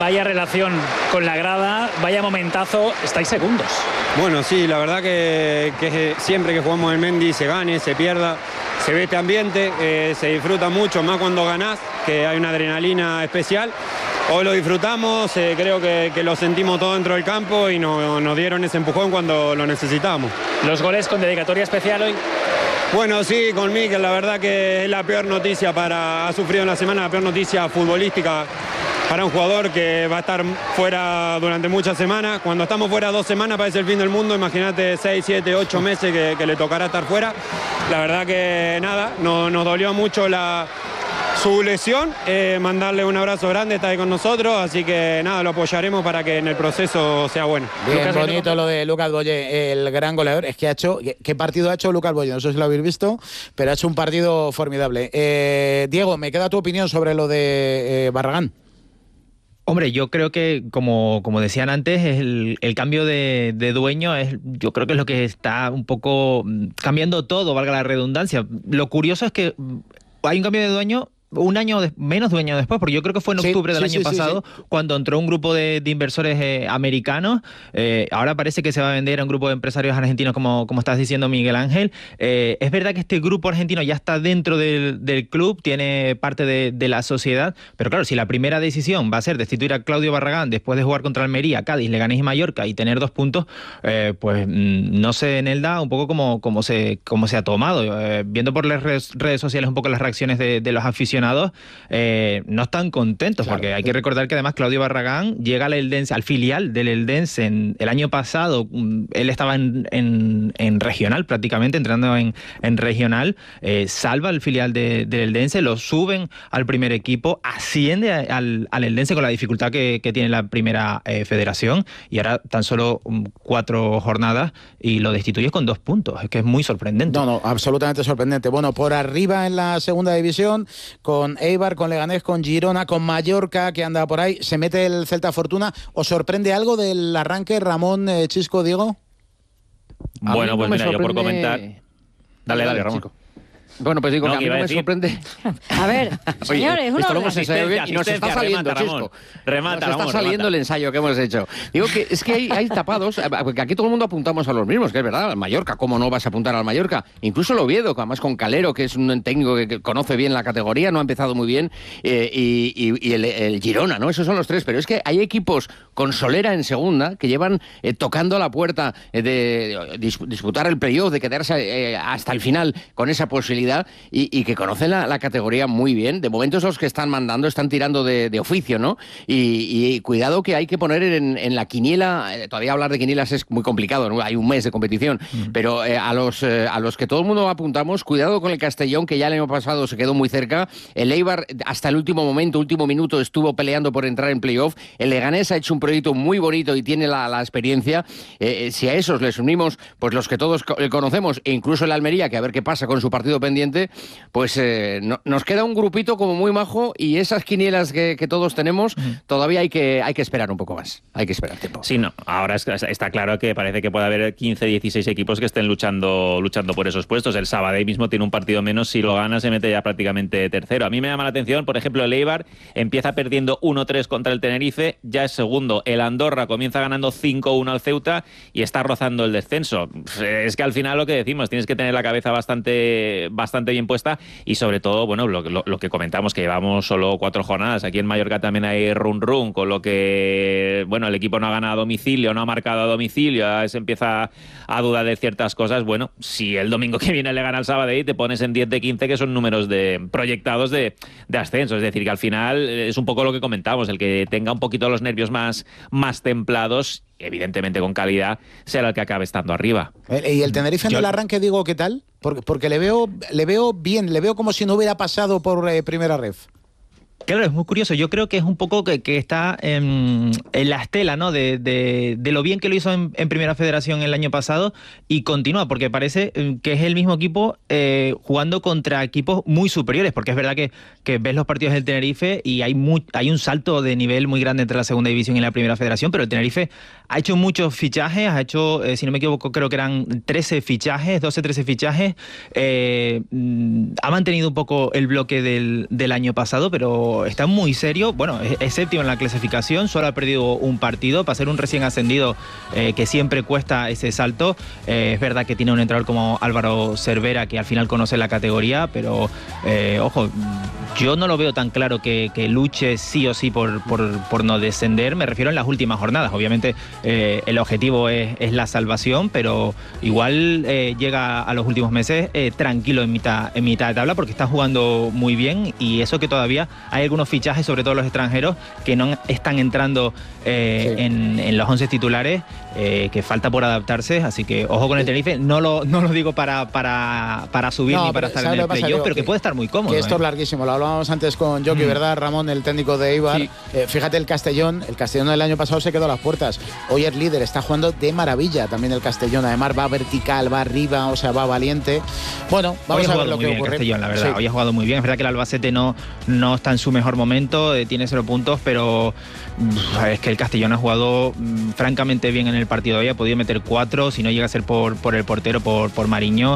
Vaya relación con la grada, vaya momentazo, estáis segundos. Bueno, sí, la verdad que siempre que jugamos en Mendy se gane, se pierda, se ve este ambiente, se disfruta mucho, más cuando ganás, que hay una adrenalina especial. Hoy lo disfrutamos, creo que lo sentimos todo dentro del campo y nos dieron ese empujón cuando lo necesitábamos. ¿Los goles con dedicatoria especial hoy? Bueno, sí, con Mikel, la verdad que es la peor noticia ha sufrido en la semana la peor noticia futbolística para un jugador que va a estar fuera durante muchas semanas. Cuando estamos fuera 2 semanas parece el fin del mundo, imagínate 6, 7, 8 meses que le tocará estar fuera. La verdad que nada, nos dolió mucho su lesión, mandarle un abrazo grande, está ahí con nosotros, así que nada, lo apoyaremos para que en el proceso sea bueno. Bien bonito lo de Lucas Boye, el gran goleador. Es que ¿qué partido ha hecho Lucas Boye? No sé si lo habéis visto, pero ha hecho un partido formidable. Diego, me queda tu opinión sobre lo de Barragán. Hombre, yo creo que, como decían antes, el cambio de dueño yo creo que es lo que está un poco cambiando todo, valga la redundancia. Lo curioso es que hay un cambio de dueño menos de un año después, porque yo creo que fue en octubre del año pasado, cuando entró un grupo de inversores americanos. Ahora parece que se va a vender a un grupo de empresarios argentinos, como estás diciendo, Miguel Ángel. Es verdad que este grupo argentino ya está dentro del club, tiene parte de la sociedad, pero claro, si la primera decisión va a ser destituir a Claudio Barragán después de jugar contra Almería, Cádiz, Leganés y Mallorca y tener 2 puntos, pues no sé, Nelda, un poco cómo se ha tomado. Viendo por las redes sociales un poco las reacciones de los aficionados, no están contentos, claro, porque hay que recordar que además Claudio Barragán llega al Eldense, al filial del Eldense el año pasado. Él estaba en regional prácticamente, entrando en regional, salva el filial del Eldense, lo suben al primer equipo, asciende al Eldense con la dificultad que tiene la primera federación, y ahora tan solo 4 jornadas y lo destituyes con 2 puntos. Es que es muy sorprendente. No, absolutamente sorprendente. Bueno, por arriba en la segunda división, con Eibar, con Leganés, con Girona, con Mallorca, que anda por ahí, se mete el Celta Fortuna. ¿Os sorprende algo del arranque, Ramón, Chisco, Diego? Bueno, pues mira, yo por comentar... Dale, Ramón. Chico. Bueno, pues digo que a mí no me sorprende. A ver, señores, esto lo hemos ensayado bien y nos está saliendo, Chisco. Nos está saliendo el ensayo que hemos hecho. Digo que es que hay tapados, porque aquí todo el mundo apuntamos a los mismos, que es verdad, al Mallorca, ¿cómo no vas a apuntar al Mallorca? Incluso el Oviedo, que además con Calero, que es un técnico que conoce bien la categoría, no ha empezado muy bien, y el Girona, ¿no? Esos son los 3, pero es que hay equipos con solera en segunda que llevan tocando la puerta de disputar el playoff, de quedarse hasta el final con esa posibilidad, y que conocen la categoría muy bien. De momento los que están mandando están tirando de oficio, ¿no? Y cuidado que hay que poner en la quiniela, todavía hablar de quinielas es muy complicado, ¿no? Hay un mes de competición, pero a los que todo el mundo apuntamos, cuidado con el Castellón, que ya el año pasado se quedó muy cerca. El Eibar hasta el último minuto estuvo peleando por entrar en playoff. El Leganés ha hecho un proyecto muy bonito y tiene la experiencia. Si a esos les unimos pues los que todos conocemos, e incluso el Almería, que a ver qué pasa con su partido pendiente, pues nos queda un grupito como muy majo, y esas quinielas que todos tenemos, todavía hay que esperar un poco más. Hay que esperar tiempo. Sí, no, ahora está claro que parece que puede haber 15, 16 equipos que estén luchando por esos puestos. El Sabadell mismo tiene un partido menos, si lo gana se mete ya prácticamente tercero. A mí me llama la atención, por ejemplo, el Eibar empieza perdiendo 1-3 contra el Tenerife, ya es segundo. El Andorra comienza ganando 5-1 al Ceuta y está rozando el descenso. Es que al final lo que decimos, tienes que tener la cabeza bastante bien puesta, y sobre todo, bueno, lo que comentamos, que llevamos solo 4 jornadas. Aquí en Mallorca también hay run, con lo que, bueno, el equipo no ha ganado a domicilio, no ha marcado a domicilio, ya se empieza a dudar de ciertas cosas. Bueno, si el domingo que viene le gana al Sabadell, te pones en 10 de 15, que son números proyectados de ascenso. Es decir, que al final es un poco lo que comentamos, el que tenga un poquito los nervios más templados, evidentemente con calidad, será el que acabe estando arriba. ¿Y el Tenerife en el arranque, digo, qué tal? Porque le veo bien, le veo como si no hubiera pasado por primera ref. Claro, es muy curioso. Yo creo que es un poco que está en la estela, ¿no? de lo bien que lo hizo en Primera Federación el año pasado, y continúa, porque parece que es el mismo equipo jugando contra equipos muy superiores, porque es verdad que ves los partidos del Tenerife y hay un salto de nivel muy grande entre la Segunda División y la Primera Federación, pero el Tenerife ha hecho muchos fichajes, ha hecho, si no me equivoco, creo que eran 13 fichajes, 12-13 fichajes, ha mantenido un poco el bloque del año pasado, pero pero está muy serio. Bueno, es séptimo en la clasificación, solo ha perdido un partido. Para ser un recién ascendido que siempre cuesta ese salto. Es verdad que tiene un entrenador como Álvaro Cervera, que al final conoce la categoría, pero ojo, yo no lo veo tan claro que luche sí o sí por no descender. Me refiero en las últimas jornadas. Obviamente el objetivo es la salvación, pero igual llega a los últimos meses tranquilo en mitad de tabla, porque está jugando muy bien, y eso que todavía hay algunos fichajes, sobre todo los extranjeros, que no están entrando en los 11 titulares, que falta por adaptarse, así que ojo con el Tenerife. No lo digo para subir ni para estar en el playoff, pero que puede estar muy cómodo. Que esto es larguísimo, lo hablábamos antes con Jockey, ¿verdad, Ramón, el técnico de Eibar? Sí. Fíjate el Castellón del año pasado se quedó a las puertas, hoy es líder, está jugando de maravilla también el Castellón, además va vertical, va arriba, o sea, va valiente. Bueno, vamos a ver lo que ocurre. Castellón, la verdad, hoy ha jugado muy bien. Es verdad que el Albacete no está en su mejor momento, tiene 0 puntos, pero es que el Castellón ha jugado francamente bien en el partido. Hoy ha podido meter 4, si no llega a ser por el portero, por Mariño.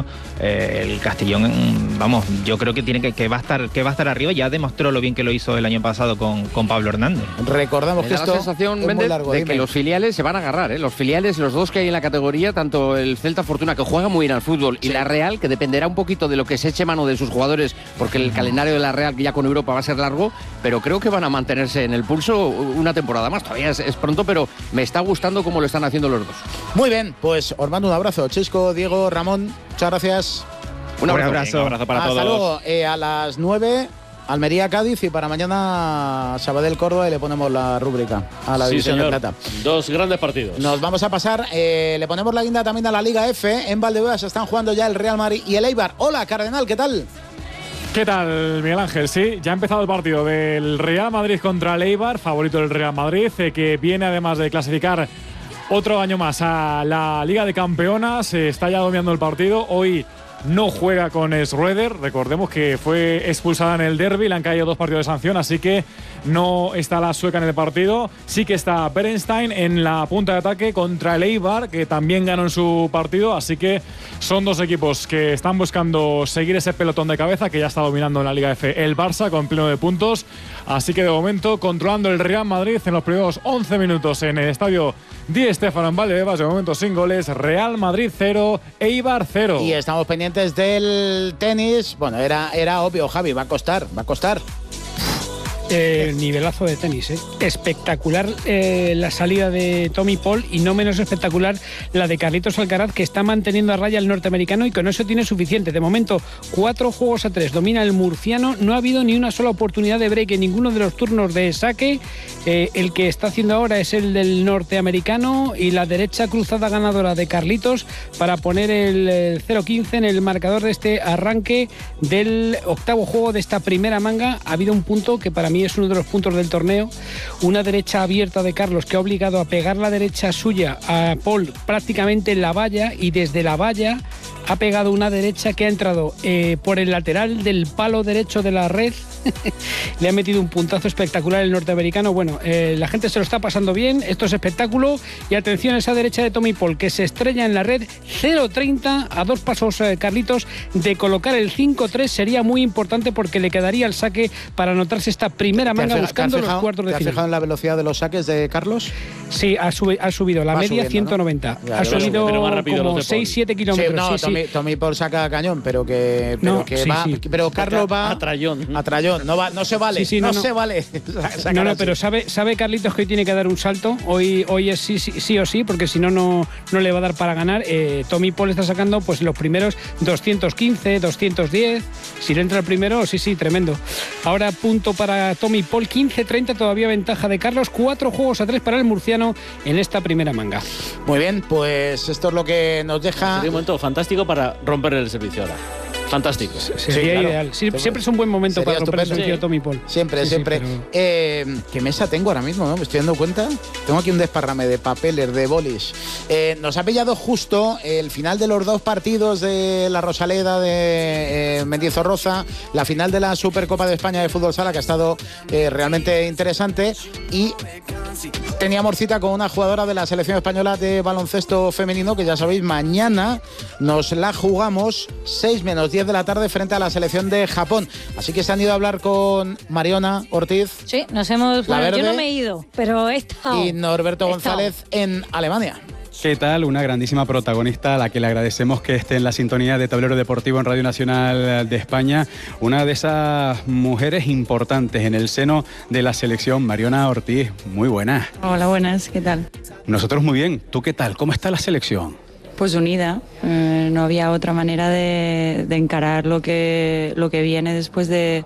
El Castellón, vamos, yo creo que va a estar arriba. Ya demostró lo bien que lo hizo el año pasado con Pablo Hernández. Recordamos que esto la sensación, es muy largo, de que los filiales se van a agarrar, los filiales, los dos que hay en la categoría, tanto el Celta Fortuna, que juega muy bien al fútbol, y la Real, que dependerá un poquito de lo que se eche mano de sus jugadores, porque el calendario de la Real ya con Europa va a ser largo, pero creo que van a mantenerse en el pulso una temporada más. Todavía es pronto, pero me está gustando cómo lo están haciendo los dos. Muy bien, pues os mando un abrazo. Chisco, Diego, Ramón, muchas gracias. Un abrazo. Un abrazo para todos. Hasta luego. A las 9, Almería-Cádiz, y para mañana Sabadell-Córdoba, y le ponemos la rúbrica a la división de plata. 2 grandes partidos. Nos vamos a pasar, le ponemos la guinda también a la Liga F. En Valdebebas están jugando ya el Real Madrid y el Eibar. Hola, Cardenal, ¿qué tal? ¿Qué tal, Miguel Ángel? Sí, ya ha empezado el partido del Real Madrid contra el Eibar, favorito del Real Madrid, que viene además de clasificar otro año más a la Liga de Campeonas. Está ya dominando el partido. Hoy no juega con Schroeder, recordemos que fue expulsada en el derbi, le han caído 2 partidos de sanción, así que no está la sueca en el partido. Sí que está Berenstein en la punta de ataque contra el Eibar, que también ganó en su partido, así que son 2 equipos que están buscando seguir ese pelotón de cabeza que ya está dominando en la Liga F el Barça con pleno de puntos. Así que de momento controlando el Real Madrid en los primeros 11 minutos en el estadio Di Stéfano en Valdebebas, de momento sin goles. Real Madrid 0, Eibar 0. Y estamos pendientes del tenis. Bueno, era obvio, Javi, va a costar. Nivelazo de tenis, espectacular la salida de Tommy Paul, y no menos espectacular la de Carlitos Alcaraz, que está manteniendo a raya al norteamericano, y con eso tiene suficiente. De momento 4 juegos a 3 domina el murciano, no ha habido ni una sola oportunidad de break en ninguno de los turnos de saque. El que está haciendo ahora es el del norteamericano, y la derecha cruzada ganadora de Carlitos para poner el 0-15 en el marcador de este arranque del octavo juego de esta primera manga. Ha habido un punto que para mí es uno de los puntos del torneo, una derecha abierta de Carlos que ha obligado a pegar la derecha suya a Paul prácticamente en la valla, y desde la valla ha pegado una derecha que ha entrado por el lateral del palo derecho de la red. Le ha metido un puntazo espectacular el norteamericano. Bueno, la gente se lo está pasando bien, esto es espectáculo, y atención a esa derecha de Tommy Paul que se estrella en la red. 0-30, a 2 pasos Carlitos de colocar el 5-3. Sería muy importante porque le quedaría el saque para anotarse esta primera manga buscando los cuartos de final. ¿Te has fijado en la velocidad de los saques de Carlos? Sí, ha subido la media subiendo, 190, ¿no? Ha subido como 6-7 kilómetros. Sí, Tommy Paul saca cañón, pero Carlos va a trayón. No se vale. Se vale. Pero sabe Carlitos que hoy tiene que dar un salto. Hoy es sí o sí, porque si no le va a dar para ganar. Tommy Paul está sacando pues los primeros 215, 210. Si le entra el primero, sí, tremendo. Ahora punto para Tommy Paul, 15-30, todavía ventaja de Carlos. 4 juegos a 3 para el murciano en esta primera manga. Muy bien, pues esto es lo que nos deja. Sería un momento fantástico para romper el servicio ahora. Fantástico. Sería ideal. Siempre es un buen momento para romper el servicio de Tommy Paul. Siempre. Pero... ¿Qué mesa tengo ahora mismo? ¿No? Me estoy dando cuenta. Tengo aquí un desparrame de papeles, de bolis. Nos ha pillado justo el final de los 2 partidos de la Rosaleda de Mendizorroza, la final de la Supercopa de España de Fútbol Sala, que ha estado realmente interesante, y teníamos cita con una jugadora de la selección española de baloncesto femenino, que ya sabéis, mañana nos la jugamos 6 menos 10 10 de la tarde frente a la selección de Japón. Así que se han ido a hablar con Mariona Ortiz. Sí, nos hemos... Bueno, yo no me he ido, pero he estado. Y Norberto González en Alemania. ¿Qué tal? Una grandísima protagonista a la que le agradecemos que esté en la sintonía de Tablero Deportivo en Radio Nacional de España. Una de esas mujeres importantes en el seno de la selección, Mariona Ortiz. Muy buena. Hola, buenas. ¿Qué tal? Nosotros muy bien. ¿Tú qué tal? ¿Cómo está la selección? Pues unida. No había otra manera de encarar lo que viene después de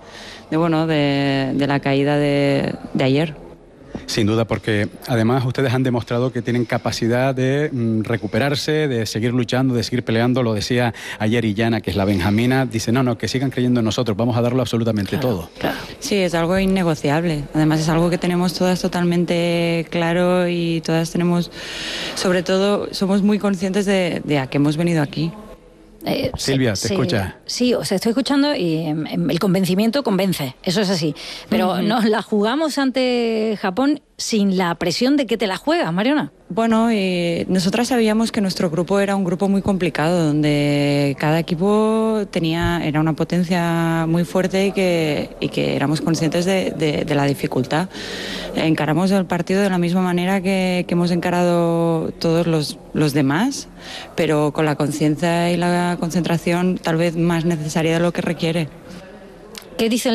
la caída de ayer. Sin duda, porque además ustedes han demostrado que tienen capacidad de recuperarse, de seguir luchando, de seguir peleando. Lo decía ayer Illana, que es la benjamina, dice, no, que sigan creyendo en nosotros, vamos a darlo absolutamente todo. Claro. Sí, es algo innegociable. Además es algo que tenemos todas totalmente claro y todas tenemos, sobre todo, somos muy conscientes de a qué hemos venido aquí. Silvia, te escucha. Sí, os estoy escuchando y el convencimiento convence, eso es así. Pero nos la jugamos ante Japón sin la presión de que te la juegas, Mariona. Bueno, nosotras sabíamos que nuestro grupo era un grupo muy complicado, donde cada equipo era una potencia muy fuerte y que éramos conscientes de la dificultad. Encaramos el partido de la misma manera que hemos encarado todos los demás, pero con la conciencia y la concentración tal vez más necesaria de lo que requiere. ¿Qué dice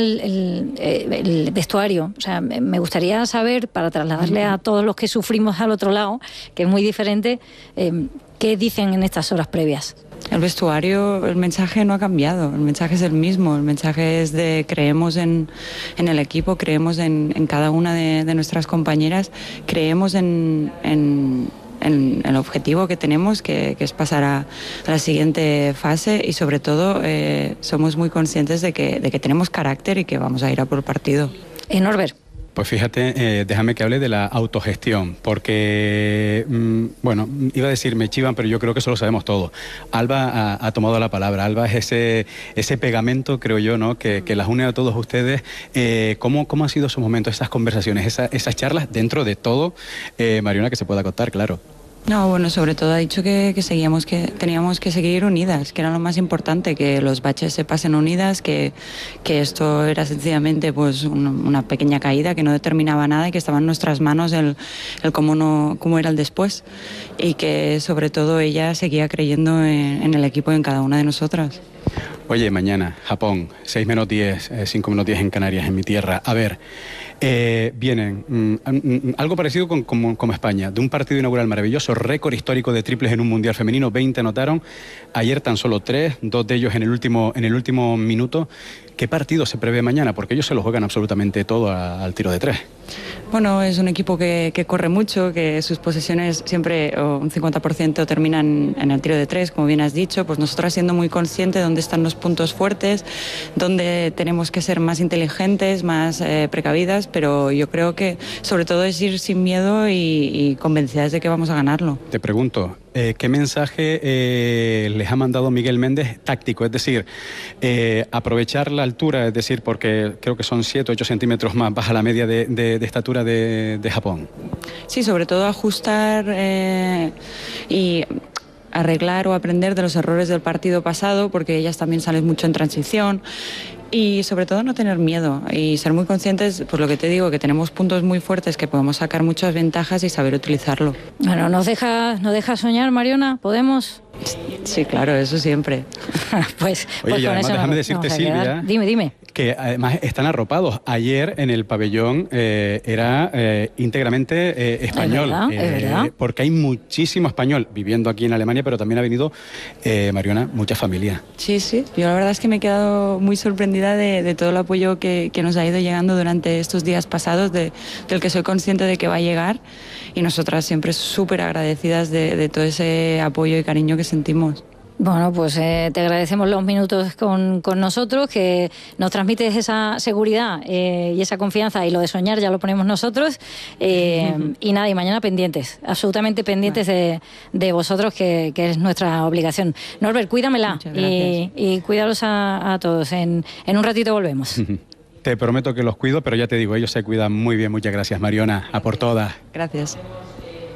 el vestuario? O sea, me gustaría saber, para trasladarle a todos los que sufrimos al otro lado, que es muy diferente, ¿qué dicen en estas horas previas? El vestuario, el mensaje no ha cambiado, el mensaje es el mismo, el mensaje es de creemos en el equipo, creemos en cada una de nuestras compañeras, creemos en el objetivo que tenemos, que es pasar a la siguiente fase y sobre todo somos muy conscientes de que tenemos carácter y que vamos a ir a por el partido. Norbert. Pues fíjate, déjame que hable de la autogestión, porque, iba a decir me chivan, pero yo creo que eso lo sabemos todos. Alba ha tomado la palabra. Alba es ese pegamento, creo yo, ¿no? que las une a todos ustedes. ¿Cómo han sido esos momentos, esas conversaciones, esas charlas dentro de todo, Mariona, que se pueda contar, claro? No, bueno, sobre todo ha dicho que teníamos que seguir unidas, que era lo más importante, que los baches se pasen unidas, que esto era sencillamente pues una pequeña caída que no determinaba nada y que estaba en nuestras manos el cómo era el después y que sobre todo ella seguía creyendo en el equipo y en cada una de nosotras. Oye, mañana, Japón, 6 menos 10, 5 menos 10 en Canarias, en mi tierra. A ver, vienen algo parecido como España, de un partido inaugural maravilloso, récord histórico de triples en un mundial femenino, 20 anotaron, ayer tan solo 3, 2 de ellos en el último minuto. ¿Qué partido se prevé mañana? Porque ellos se lo juegan absolutamente todo al tiro de 3. Bueno, es un equipo que corre mucho, que sus posesiones siempre, un 50% terminan en el tiro de 3, como bien has dicho, pues nosotras siendo muy conscientes de dónde están los puntos fuertes, dónde tenemos que ser más inteligentes, más precavidas, pero yo creo que sobre todo es ir sin miedo y convencidas de que vamos a ganarlo. Te pregunto, ¿qué mensaje les ha mandado Miguel Méndez táctico? Es decir, aprovechar la altura, es decir, porque creo que son 7 o 8 centímetros más baja la media de estatura de Japón. Sí, sobre todo ajustar y arreglar o aprender de los errores del partido pasado, porque ellas también salen mucho en transición. Y sobre todo no tener miedo y ser muy conscientes, pues lo que te digo, que tenemos puntos muy fuertes, que podemos sacar muchas ventajas y saber utilizarlo. Bueno, ¿nos deja soñar, Mariona? ¿Podemos? Sí, claro, eso siempre. Oye, y además déjame decirte, Silvia, dime, que además están arropados. Ayer en el pabellón era íntegramente español. Es verdad. Porque hay muchísimo español viviendo aquí en Alemania, pero también ha venido, Mariona, mucha familia. Sí, yo la verdad es que me he quedado muy sorprendida de todo el apoyo que nos ha ido llegando durante estos días pasados, del que soy consciente de que va a llegar, y nosotras siempre súper agradecidas de todo ese apoyo y cariño que sentimos. Bueno, pues te agradecemos los minutos con nosotros, que nos transmites esa seguridad y esa confianza, y lo de soñar ya lo ponemos nosotros. Y nada, y mañana pendientes, absolutamente pendientes de vosotros, que es nuestra obligación. Norbert, cuídamela y cuídalos a todos. En un ratito volvemos. Te prometo que los cuido, pero ya te digo, ellos se cuidan muy bien. Muchas gracias, Mariona, a por todas. Gracias.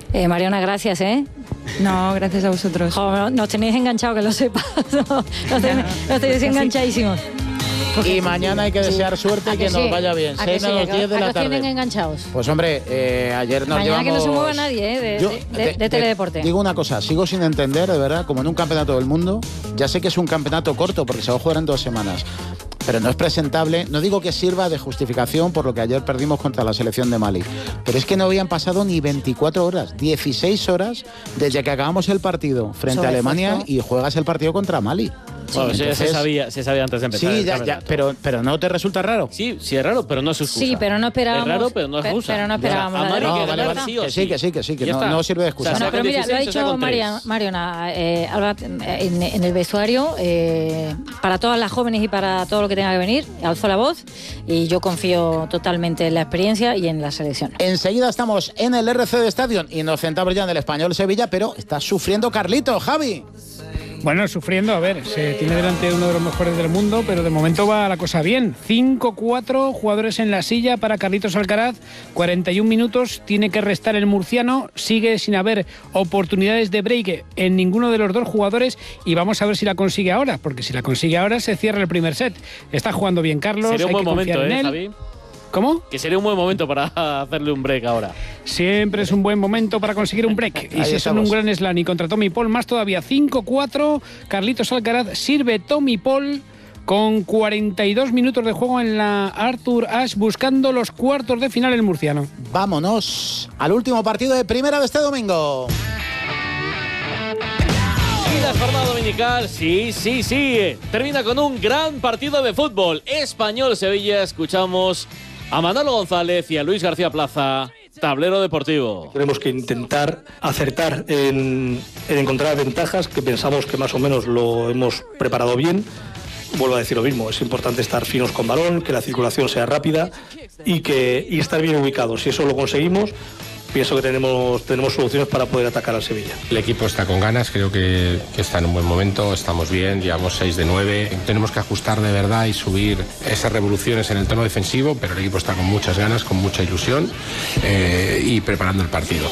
Mariona, gracias, No, gracias a vosotros. Jo, nos tenéis enganchados, que lo sepas. Nos tenéis enganchadísimos. Y mañana hay que desear suerte y que nos vaya bien. 6 a las 10 de la tarde. ¿A tienen enganchados? Pues hombre, ayer nos mañana llevamos... que no se mueva nadie de Teledeporte. Digo una cosa, sigo sin entender, de verdad, como en un campeonato del mundo, ya sé que es un campeonato corto porque se va a jugar en 2 semanas, pero no es presentable, no digo que sirva de justificación por lo que ayer perdimos contra la selección de Mali, pero es que no habían pasado ni 24 horas, 16 horas desde que acabamos el partido frente a Alemania y juegas el partido contra Mali. Bueno, entonces, se sabía antes de empezar. Sí, ya, pero ¿no te resulta raro? Sí, es raro, pero no es excusa. Sí, pero no esperábamos. Es raro, pero no es excusa. Pero no esperábamos. Que no sirve de excusa. Bueno, pero mira, lo ha dicho Mariona, en el vestuario, para todas las jóvenes y para todo lo que tenga que venir, alzó la voz y yo confío totalmente en la experiencia y en la selección. Enseguida estamos en el RCD Stadium y nos centramos ya en el Español Sevilla, pero está sufriendo Carlito, Javi. Bueno, sufriendo, a ver, se tiene delante uno de los mejores del mundo, pero de momento va la cosa bien. 5-4, jugadores en la silla para Carlitos Alcaraz, 41 minutos, tiene que restar el murciano, sigue sin haber oportunidades de break en ninguno de los dos jugadores y vamos a ver si la consigue ahora, porque si la consigue ahora se cierra el primer set. Está jugando bien Carlos, sería un buen momento, en él. Javi. ¿Cómo? Que sería un buen momento para hacerle un break ahora. Siempre es un buen momento para conseguir un break. Y si son un gran slam y contra Tommy Paul, más todavía. 5-4, Carlitos Alcaraz sirve Tommy Paul con 42 minutos de juego en la Arthur Ashe, buscando los cuartos de final el murciano. Vámonos al último partido de primera de este domingo. Y la jornada dominical, sí, termina con un gran partido de fútbol. Español-Sevilla, escuchamos a Manolo González y a Luis García Plaza, Tablero Deportivo. Tenemos que intentar acertar en encontrar ventajas, que pensamos que más o menos lo hemos preparado bien. Vuelvo a decir lo mismo, es importante estar finos con balón, que la circulación sea rápida y estar bien ubicados. Si eso lo conseguimos, pienso que tenemos soluciones para poder atacar al Sevilla. El equipo está con ganas, creo que está en un buen momento, estamos bien, llevamos 6 de 9. Tenemos que ajustar de verdad y subir esas revoluciones en el tono defensivo, pero el equipo está con muchas ganas, con mucha ilusión y preparando el partido.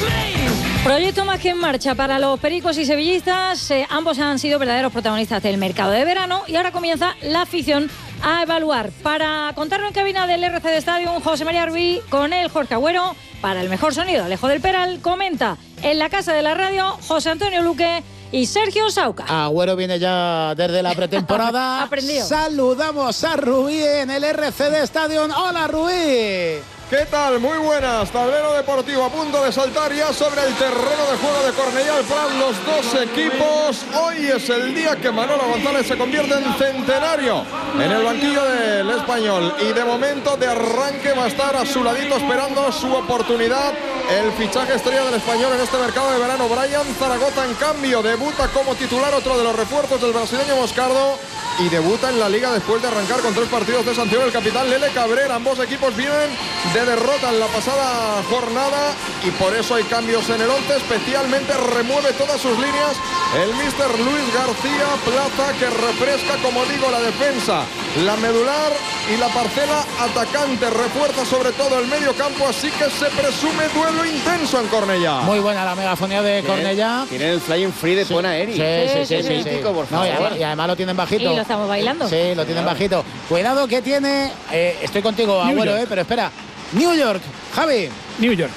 Proyecto más que en marcha para los pericos y sevillistas. Ambos han sido verdaderos protagonistas del mercado de verano y ahora comienza la afición a evaluar. Para contarlo en cabina del RCD Stadium, José María Rubí, con él Jorge Agüero. Para el mejor sonido, Alejo del Peral. Comenta en la casa de la radio José Antonio Luque y Sergio Sauca. Agüero viene ya desde la pretemporada. Aprendió. Saludamos a Rubí en el RCD Stadium. ¡Hola, Rubí! ¿Qué tal? Muy buenas. Tablero Deportivo a punto de saltar ya sobre el terreno de juego de Cornellá al Prat los dos equipos. Hoy es el día que Manolo González se convierte en centenario en el banquillo del Español. Y de momento de arranque va a estar a su ladito esperando su oportunidad el fichaje estrella del Español en este mercado de verano. Brian Zaragoza, en cambio, debuta como titular, otro de los refuerzos del brasileño Moscardo. Y debuta en la Liga después de arrancar con 3 partidos de sanción el capitán Lele Cabrera. Ambos equipos vienen de derrota en la pasada jornada y por eso hay cambios en el 11. Especialmente remueve todas sus líneas el míster Luis García Plaza, que refresca, como digo, la defensa, la medular y la parcela atacante. Refuerza sobre todo el medio campo, así que se presume duelo intenso en Cornellá. Muy buena la megafonía de Cornellá. Tiene el flying free de Tuena Eri. Sí. Por favor. Y además lo tienen bajito. Y lo estamos bailando. Sí, lo tienen bajito. Cuidado que tiene... estoy contigo, Agüero, pero espera. New York, Javi. New York.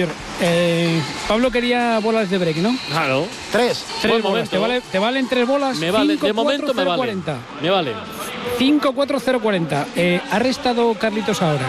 Pablo quería bolas de break, ¿no? Claro. 3 bolas. ¿Te valen 3 bolas? Me vale, 5, de momento 4, me 0, vale. 40. Me vale. 5-4-0-40. Ha restado Carlitos ahora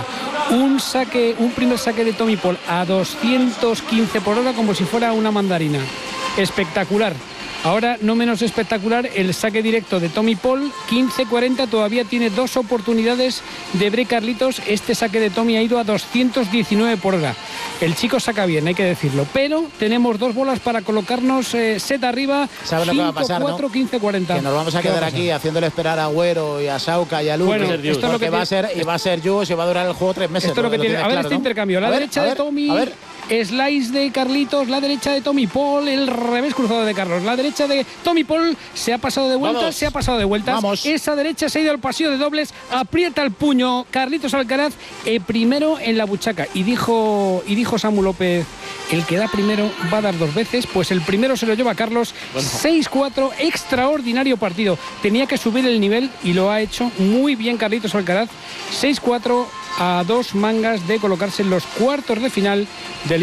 un primer saque de Tommy Paul a 215 por hora, como si fuera una mandarina. Espectacular. Ahora, no menos espectacular, el saque directo de Tommy Paul, 15-40, todavía tiene 2 oportunidades de break Carlitos. Este saque de Tommy ha ido a 219 por hora. El chico saca bien, hay que decirlo, pero tenemos 2 bolas para colocarnos set arriba. ¿Sabes lo que va a pasar, 5-4, no? 15-40. Que nos vamos a quedar aquí haciéndole esperar a Agüero y a Sauca y a Luque. Bueno, esto es lo que va a ser Jus y va a durar el juego 3 meses. Esto es lo que tiene. A ver, claro, este ¿no? intercambio. La derecha de Tommy. Slice de Carlitos, la derecha de Tommy Paul, el revés cruzado de Carlos. La derecha de Tommy Paul se ha pasado de vueltas, Vamos. Esa derecha se ha ido al pasillo de dobles, aprieta el puño Carlitos Alcaraz, primero en la buchaca. Y dijo Samu López el que da primero va a dar 2 veces, pues el primero se lo lleva Carlos. 6-4, extraordinario partido. Tenía que subir el nivel y lo ha hecho muy bien Carlitos Alcaraz. 6-4 a 2 mangas de colocarse en los cuartos de final del